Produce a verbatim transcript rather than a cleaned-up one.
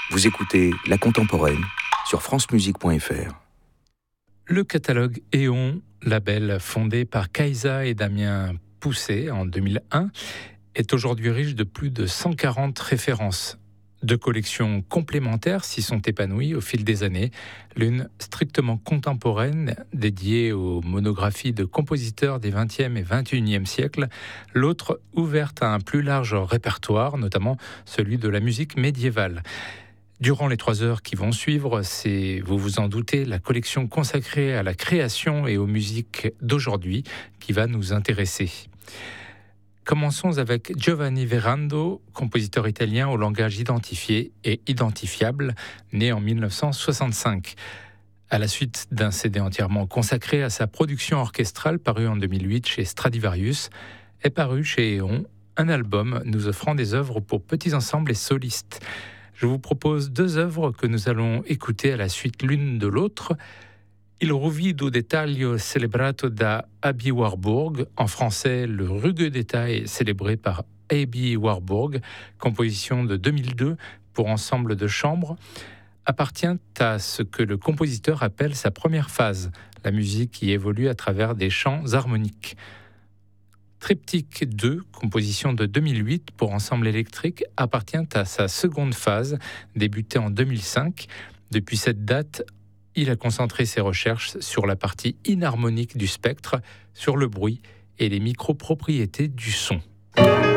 Vous écoutez La Contemporaine sur francemusique point f r. Le catalogue Éon, label fondé par Kaïsa et Damien Pousset en deux mille un, est aujourd'hui riche de plus de cent quarante références. Deux collections complémentaires s'y sont épanouies au fil des années, l'une strictement contemporaine, dédiée aux monographies de compositeurs des vingtième et vingt et unième siècles, l'autre ouverte à un plus large répertoire, notamment celui de la musique médiévale. Durant les trois heures qui vont suivre, c'est, vous vous en doutez, la collection consacrée à la création et aux musiques d'aujourd'hui qui va nous intéresser. Commençons avec Giovanni Verando, compositeur italien au langage identifié et identifiable, né en mille neuf cent soixante-cinq. À la suite d'un C D entièrement consacré à sa production orchestrale paru en deux mille huit chez Stradivarius, est paru chez Éon un album nous offrant des œuvres pour petits ensembles et solistes. Je vous propose deux œuvres que nous allons écouter à la suite l'une de l'autre. Il ruvido dettaglio celebrato da Aby Warburg, en français le rugueux détail célébré par Aby Warburg, composition de deux mille deux pour ensemble de chambre, appartient à ce que le compositeur appelle sa première phase, la musique qui évolue à travers des chants harmoniques. Triptyque deux, composition de deux mille huit pour ensemble électrique, appartient à sa seconde phase, débutée en deux mille cinq. Depuis cette date, il a concentré ses recherches sur la partie inharmonique du spectre, sur le bruit et les micro-propriétés du son.